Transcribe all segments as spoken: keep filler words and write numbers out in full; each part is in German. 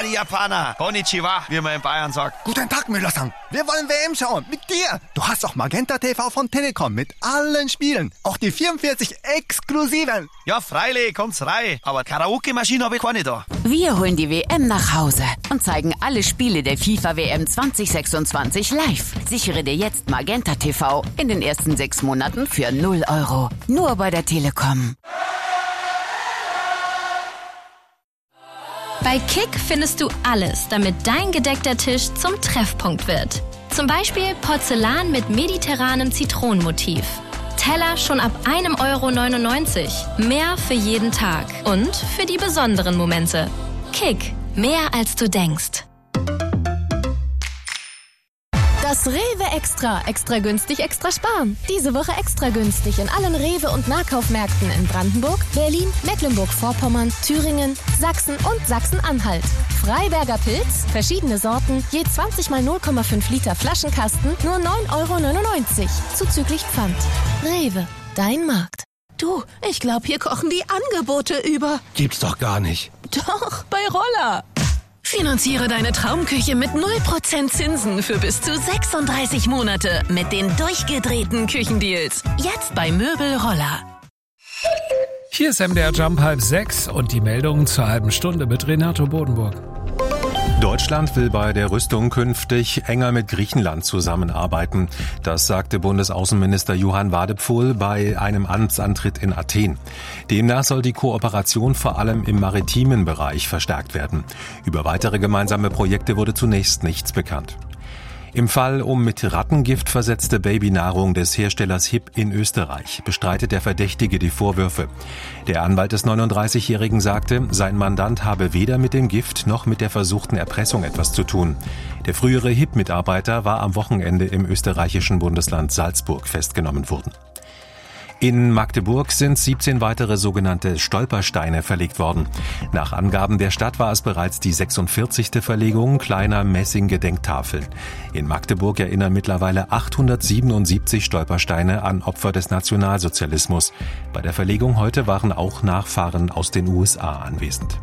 die Japaner. Konnichiwa, wie man in Bayern sagt. Guten Tag, Müller-san. Wir wollen W M schauen. Mit dir. Du hast auch Magenta T V von Telekom mit allen Spielen. Auch die vierundvierzig exklusiven. Ja, freilich, kommt's rein. Aber Karaoke-Maschine habe ich keine da. Wir holen die W M nach Hause und zeigen alle Spiele der FIFA W M zwanzig sechsundzwanzig live. Sichere dir jetzt Magenta T V in den ersten sechs Monaten für null Euro. Nur bei der Telekom. Bei Kick findest du alles, damit dein gedeckter Tisch zum Treffpunkt wird. Zum Beispiel Porzellan mit mediterranem Zitronenmotiv. Teller schon ab einem Euro neunundneunzig. Mehr für jeden Tag und für die besonderen Momente. Kick, mehr als du denkst. Das Rewe Extra. Extra günstig, extra sparen. Diese Woche extra günstig in allen Rewe- und Nahkaufmärkten in Brandenburg, Berlin, Mecklenburg-Vorpommern, Thüringen, Sachsen und Sachsen-Anhalt. Freiberger Pilz, verschiedene Sorten, je zwanzig mal null Komma fünf Liter Flaschenkasten, nur neun Euro neunundneunzig. Zuzüglich Pfand. Rewe, dein Markt. Du, ich glaube, hier kochen die Angebote über. Gibt's doch gar nicht. Doch, bei Roller. Finanziere deine Traumküche mit null Prozent Zinsen für bis zu sechsunddreißig Monate mit den durchgedrehten Küchendeals. Jetzt bei Möbel Roller. Hier ist M D R Jump halb sechs und die Meldungen zur halben Stunde mit Renato Bodenburg. Deutschland will bei der Rüstung künftig enger mit Griechenland zusammenarbeiten. Das sagte Bundesaußenminister Johann Wadephul bei einem Amtsantritt in Athen. Demnach soll die Kooperation vor allem im maritimen Bereich verstärkt werden. Über weitere gemeinsame Projekte wurde zunächst nichts bekannt. Im Fall um mit Rattengift versetzte Babynahrung des Herstellers Hip in Österreich bestreitet der Verdächtige die Vorwürfe. Der Anwalt des neununddreißigjährigen sagte, sein Mandant habe weder mit dem Gift noch mit der versuchten Erpressung etwas zu tun. Der frühere Hip-Mitarbeiter war am Wochenende im österreichischen Bundesland Salzburg festgenommen worden. In Magdeburg sind siebzehn weitere sogenannte Stolpersteine verlegt worden. Nach Angaben der Stadt war es bereits die sechsundvierzigste Verlegung kleiner Messing-Gedenktafeln. In Magdeburg erinnern mittlerweile achthundertsiebenundsiebzig Stolpersteine an Opfer des Nationalsozialismus. Bei der Verlegung heute waren auch Nachfahren aus den U S A anwesend.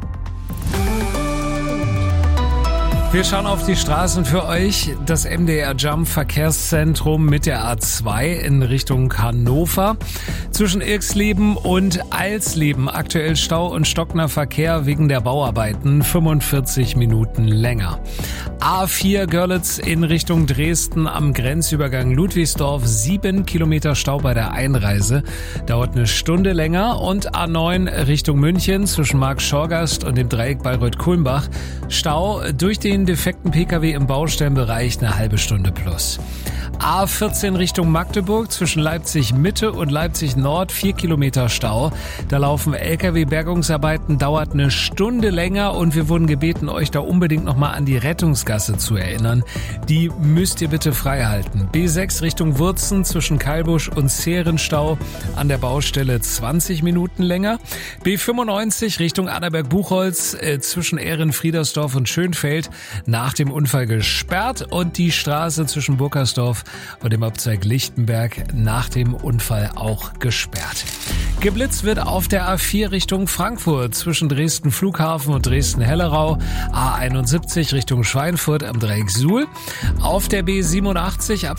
Wir schauen auf die Straßen für euch. Das M D R Jump Verkehrszentrum mit der A zwei in Richtung Hannover. Zwischen Irxleben und Alsleben aktuell Stau und stockender Verkehr wegen der Bauarbeiten. fünfundvierzig Minuten länger. A vier Görlitz in Richtung Dresden am Grenzübergang Ludwigsdorf. Sieben Kilometer Stau bei der Einreise. Dauert eine Stunde länger. Und A neun Richtung München zwischen Markt-Schorgast und dem Dreieck Bayreuth-Kulmbach. Stau durch den defekten Pkw im Baustellenbereich eine halbe Stunde plus. A vierzehn Richtung Magdeburg zwischen Leipzig Mitte und Leipzig Nord vier Kilometer Stau. Da laufen L K W-Bergungsarbeiten, dauert eine Stunde länger und wir wurden gebeten, euch da unbedingt nochmal an die Rettungsgasse zu erinnern. Die müsst ihr bitte frei halten. B sechs Richtung Wurzen zwischen Keilbusch und Zährenstau an der Baustelle zwanzig Minuten länger. B fünfundneunzig Richtung Annaberg-Buchholz äh, zwischen Ehrenfriedersdorf und Schönfeld nach dem Unfall gesperrt und die Straße zwischen Burkersdorf und dem Abzweig Lichtenberg nach dem Unfall auch gesperrt. Geblitzt wird auf der A vier Richtung Frankfurt zwischen Dresden Flughafen und Dresden-Hellerau, A einundsiebzig Richtung Schweinfurt am Dreieck Suhl, auf der B siebenundachtzig ab